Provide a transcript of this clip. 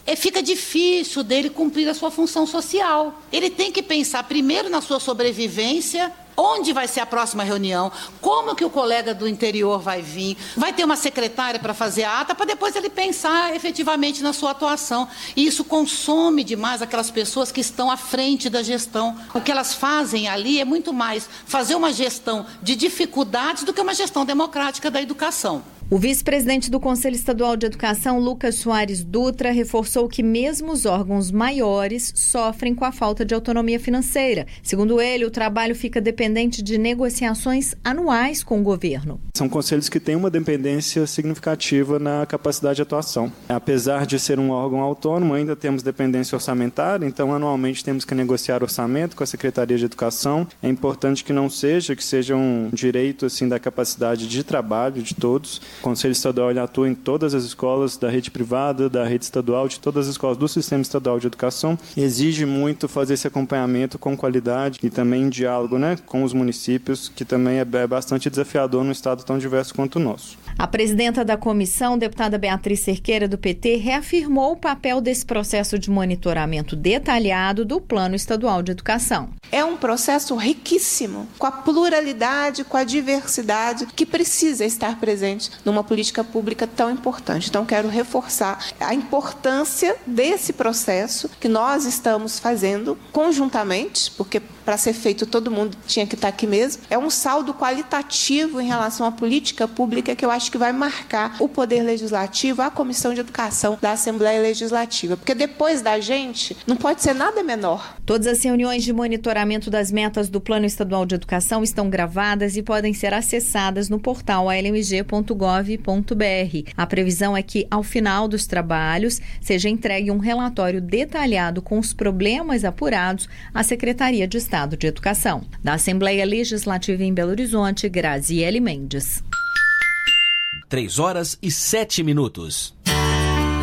fica difícil dele cumprir a sua função social. Ele tem que pensar primeiro na sua sobrevivência, onde vai ser a próxima reunião, como que o colega do interior vai vir, vai ter uma secretária para fazer a ata, para depois ele pensar efetivamente na sua atuação. E isso consome demais aquelas pessoas que estão à frente da gestão. O que elas fazem ali é muito mais fazer uma gestão de dificuldades do que uma gestão democrática da educação. O vice-presidente do Conselho Estadual de Educação, Lucas Soares Dutra, reforçou que mesmo os órgãos maiores sofrem com a falta de autonomia financeira. Segundo ele, o trabalho fica dependente de negociações anuais com o governo. São conselhos que têm uma dependência significativa na capacidade de atuação. Apesar de ser um órgão autônomo, ainda temos dependência orçamentária, então anualmente temos que negociar orçamento com a Secretaria de Educação. É importante que seja um direito assim, da capacidade de trabalho de todos. O Conselho Estadual ele atua em todas as escolas da rede privada, da rede estadual, de todas as escolas do Sistema Estadual de Educação. Exige muito fazer esse acompanhamento com qualidade e também em diálogo, com os municípios, que também é bastante desafiador num estado tão diverso quanto o nosso. A presidenta da comissão, deputada Beatriz Cerqueira, do PT, reafirmou o papel desse processo de monitoramento detalhado do Plano Estadual de Educação. É um processo riquíssimo, com a pluralidade, com a diversidade, que precisa estar presente numa política pública tão importante. Então, quero reforçar a importância desse processo que nós estamos fazendo conjuntamente, porque para ser feito todo mundo tinha que estar aqui mesmo. É um saldo qualitativo em relação à política pública que eu acho que vai marcar o Poder Legislativo, a Comissão de Educação da Assembleia Legislativa, porque depois da gente não pode ser nada menor. Todas as reuniões de monitoramento das metas do Plano Estadual de Educação estão gravadas e podem ser acessadas no portal almg.gov.br. A previsão é que, ao final dos trabalhos, seja entregue um relatório detalhado com os problemas apurados à Secretaria de Estado de Educação. Da Assembleia Legislativa em Belo Horizonte, Graziele Mendes. 3 horas e 7 minutos.